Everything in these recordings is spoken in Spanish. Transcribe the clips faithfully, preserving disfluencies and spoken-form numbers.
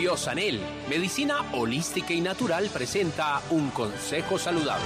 Biosanel, medicina holística y natural, presenta un consejo saludable.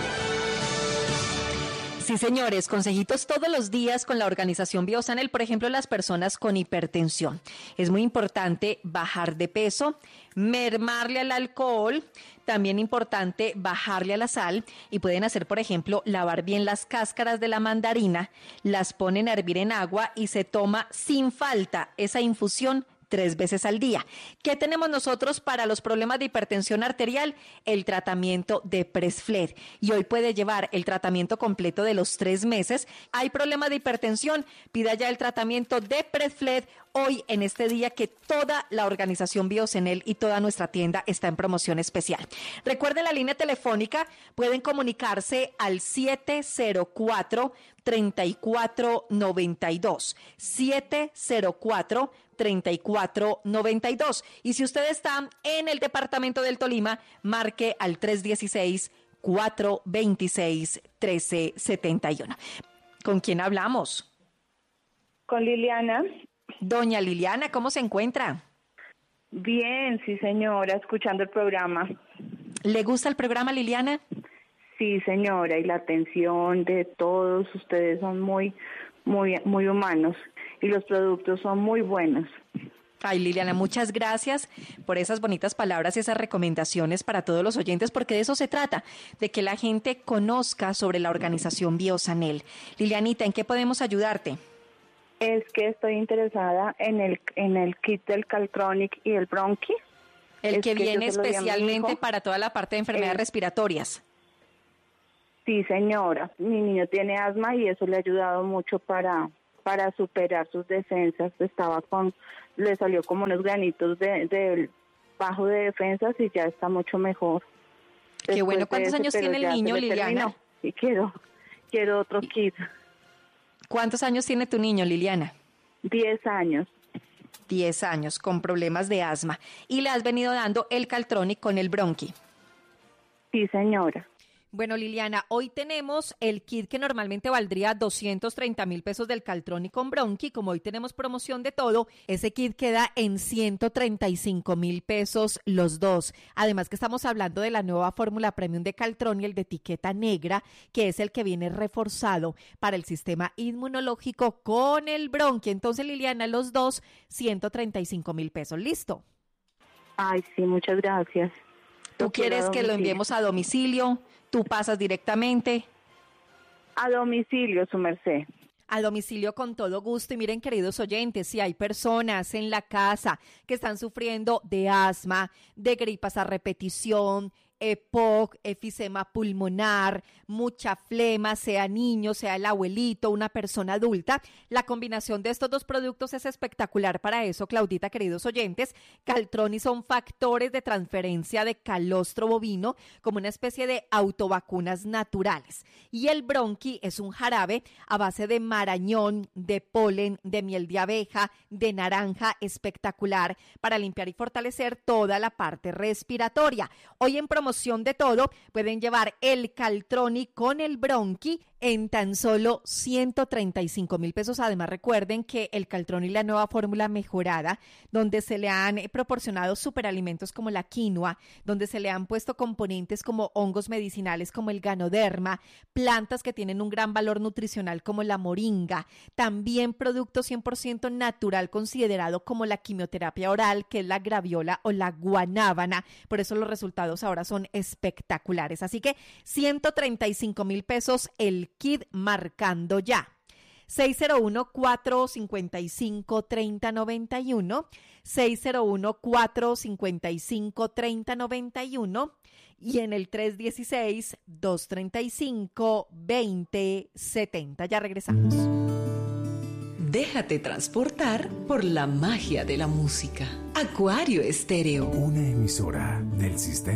Sí, señores, consejitos todos los días con la organización Biosanel, por ejemplo, las personas con hipertensión. Es muy importante bajar de peso, mermarle al alcohol, también importante bajarle a la sal y pueden hacer, por ejemplo, lavar bien las cáscaras de la mandarina, las ponen a hervir en agua y se toma sin falta esa infusión tres veces al día. ¿Qué tenemos nosotros para los problemas de hipertensión arterial? El tratamiento de Presfled. Y hoy puede llevar el tratamiento completo de los tres meses. ¿Hay problemas de hipertensión? Pida ya el tratamiento de Presfled hoy en este día que toda la organización Biosanel y toda nuestra tienda está en promoción especial. Recuerden la línea telefónica, pueden comunicarse al siete cero cuatro, tres cuatro nueve dos, siete cero cuatro, tres cuatro nueve dos. Y si usted está en el departamento del Tolima, marque al tres uno seis, cuatro dos seis, uno tres siete uno. ¿Con quién hablamos? Con Liliana. Doña Liliana, ¿cómo se encuentra? Bien, sí señora, escuchando el programa. ¿Le gusta el programa, Liliana? Sí señora, y la atención de todos ustedes son muy, muy, muy humanos y los productos son muy buenos. Ay, Liliana, muchas gracias por esas bonitas palabras y esas recomendaciones para todos los oyentes, porque de eso se trata, de que la gente conozca sobre la organización Biosanel. Lilianita, ¿en qué podemos ayudarte? Es que estoy interesada en el en el kit del Caltronic y el Bronchi. El es que, que viene especialmente hijo, para toda la parte de enfermedades es, respiratorias. Sí, señora. Mi niño tiene asma y eso le ha ayudado mucho para para superar sus defensas. Estaba con, le salió como unos granitos de, de bajo de defensas y ya está mucho mejor. Qué Después bueno. ¿Cuántos ese, años tiene el niño, Liliana? Y quiero, quiero otro kit. ¿Cuántos años tiene tu niño, Liliana? Diez años. Diez años, con problemas de asma. ¿Y le has venido dando el Caltronic con el Bronchi? Sí, señora. Bueno, Liliana, hoy tenemos el kit que normalmente valdría doscientos treinta mil pesos del Caltronic con Bronchi. Como hoy tenemos promoción de todo, ese kit queda en ciento treinta y cinco mil pesos los dos. Además que estamos hablando de la nueva fórmula premium de Caltronic, el de etiqueta negra, que es el que viene reforzado para el sistema inmunológico con el Bronchi. Entonces, Liliana, los dos, ciento treinta y cinco mil pesos. ¿Listo? Ay, sí, muchas gracias. ¿Tú lo quieres que lo enviemos a domicilio? ¿Tú pasas directamente? A domicilio, su merced. A domicilio con todo gusto. Y miren, queridos oyentes, si hay personas en la casa que están sufriendo de asma, de gripas a repetición, E P O C, efisema pulmonar, mucha flema, sea niño, sea el abuelito, una persona adulta, la combinación de estos dos productos es espectacular para eso, Claudita, queridos oyentes. Caltronic son factores de transferencia de calostro bovino como una especie de autovacunas naturales. Y el Bronchi es un jarabe a base de marañón, de polen, de miel de abeja, de naranja, espectacular para limpiar y fortalecer toda la parte respiratoria. Hoy en promoción de todo, pueden llevar el Caltronic con el Bronchi en tan solo ciento treinta y cinco mil pesos. Además, recuerden que el Caltronic, la nueva fórmula mejorada, donde se le han proporcionado superalimentos como la quinoa, donde se le han puesto componentes como hongos medicinales como el ganoderma, plantas que tienen un gran valor nutricional como la moringa, también producto cien por ciento natural considerado como la quimioterapia oral, que es la graviola o la guanábana. Por eso los resultados ahora son espectaculares. Así que ciento treinta y cinco mil pesos el kit, marcando ya. seis cero uno, cuatro cinco cinco, tres cero nueve uno, seis cero uno, cuatro cinco cinco, tres cero nueve uno y en el tres uno seis, dos tres cinco, dos cero siete cero. Ya regresamos. Déjate transportar por la magia de la música. Acuario Estéreo. Una emisora del sistema